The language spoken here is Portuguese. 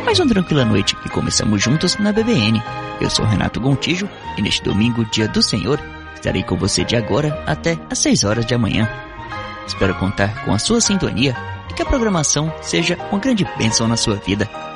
mais uma tranquila noite que começamos juntos na BBN. Eu sou Renato Gontijo e neste domingo, dia do Senhor, estarei com você de agora até às 6 horas da manhã. Espero contar com a sua sintonia e que a programação seja uma grande bênção na sua vida.